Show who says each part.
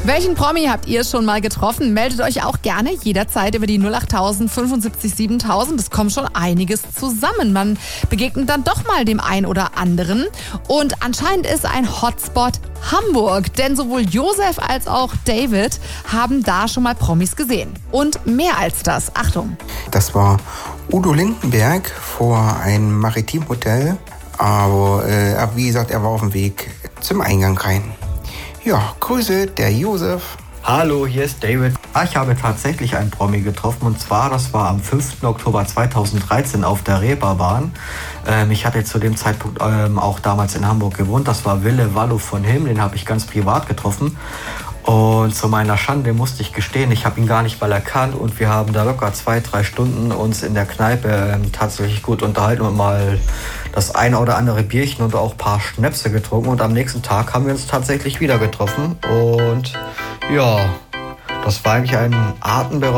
Speaker 1: Welchen Promi habt ihr schon mal getroffen? Meldet euch auch gerne jederzeit über die 08000 75 7000. Es kommt schon einiges zusammen. Man begegnet dann doch mal dem einen oder anderen. Und anscheinend ist ein Hotspot Hamburg. Denn sowohl Josef als auch David haben da schon mal Promis gesehen. Und mehr als das. Achtung.
Speaker 2: Das war Udo Lindenberg vor einem Maritimhotel. Aber wie gesagt, er war auf dem Weg zum Eingang rein. Ja, Grüße, der Josef.
Speaker 3: Hallo, hier ist David. Ich habe tatsächlich einen Promi getroffen und zwar, das war am 5. Oktober 2013 auf der Reeperbahn. Ich hatte zu dem Zeitpunkt auch damals in Hamburg gewohnt. Das war Wille Wallo von Hilm, den habe ich ganz privat getroffen. Und zu meiner Schande musste ich gestehen, ich habe ihn gar nicht mal erkannt und wir haben da locker 2-3 Stunden uns in der Kneipe tatsächlich gut unterhalten und mal das eine oder andere Bierchen und auch ein paar Schnäpse getrunken und am nächsten Tag haben wir uns tatsächlich wieder getroffen und ja, das war eigentlich ein atemberaubender